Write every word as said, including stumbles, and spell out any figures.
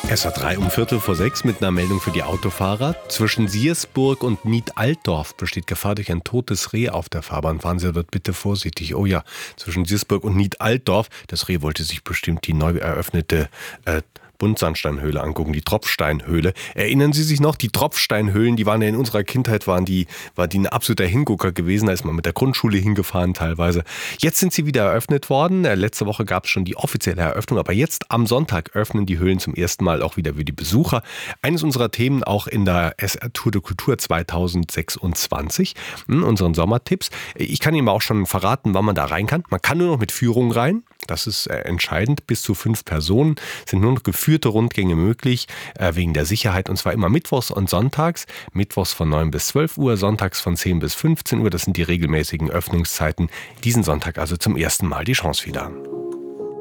Es war drei um Viertel vor sechs mit einer Meldung für die Autofahrer. Zwischen Siersburg und Nied-Altdorf besteht Gefahr durch ein totes Reh auf der Fahrbahn. Fahren Sie dort bitte vorsichtig. Oh ja, zwischen Siersburg und Nied-Altdorf. Das Reh wollte sich bestimmt die neu eröffnete äh, Buntsandsteinhöhle angucken, die Tropfsteinhöhle. Erinnern Sie sich noch, die Tropfsteinhöhlen, die waren ja in unserer Kindheit, waren die, war die ein absoluter Hingucker gewesen, da ist man mit der Grundschule hingefahren teilweise. Jetzt sind sie wieder eröffnet worden. Letzte Woche gab es schon die offizielle Eröffnung, aber jetzt am Sonntag öffnen die Höhlen zum ersten Mal auch wieder für die Besucher. Eines unserer Themen auch in der S R Tour de Kultur zweitausendsechsundzwanzig, in unseren Sommertipps. Ich kann Ihnen auch schon verraten, wann man da rein kann. Man kann nur noch mit Führung rein. Das ist entscheidend. Bis zu fünf Personen sind nur noch geführte Rundgänge möglich, äh, wegen der Sicherheit. Und zwar immer mittwochs und sonntags. Mittwochs von neun bis zwölf Uhr, sonntags von zehn bis fünfzehn Uhr. Das sind die regelmäßigen Öffnungszeiten. Diesen Sonntag also zum ersten Mal die Chance wieder.